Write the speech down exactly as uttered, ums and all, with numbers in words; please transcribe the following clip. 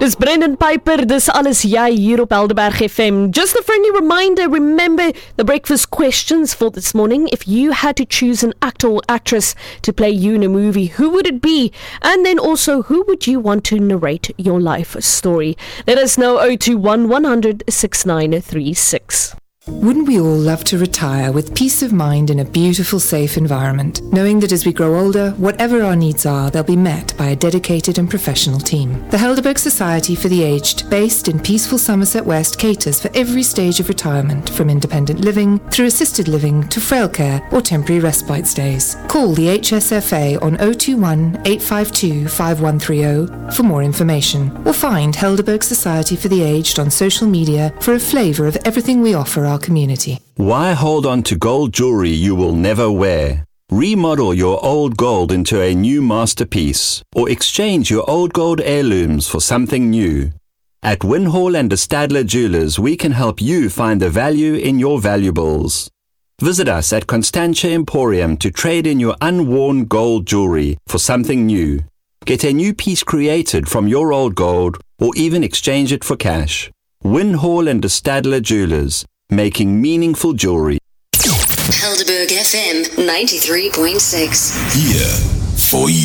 Dis Brendan Piper, dis alles jy hier op Helderberg F M. Just a friendly reminder, remember the breakfast questions for this morning. If you had to choose an actor or actress to play you in a movie, who would it be? And then also, who would you want to narrate your life story? Let us know oh two one, one hundred, six nine three six. Wouldn't we all love to retire with peace of mind in a beautiful, safe environment, knowing that as we grow older, whatever our needs are, they'll be met by a dedicated and professional team? The Helderberg Society for the Aged, based in peaceful Somerset West, caters for every stage of retirement, from independent living through assisted living to frail care or temporary respite stays. Call the H S F A on oh two one, eight five two, five one three oh for more information, or find Helderberg Society for the Aged on social media for a flavour of everything we offer our community. Why hold on to gold jewelry you will never wear? Remodel your old gold into a new masterpiece, or exchange your old gold heirlooms for something new. At Winhall and de Stadler Jewelers, we can help you find the value in your valuables. Visit us at Constantia Emporium to trade in your unworn gold jewelry for something new. Get a new piece created from your old gold, or even exchange it for cash. Winhall and de Stadler Jewelers, making meaningful jewelry. Helderberg F M ninety-three point six. Here for you.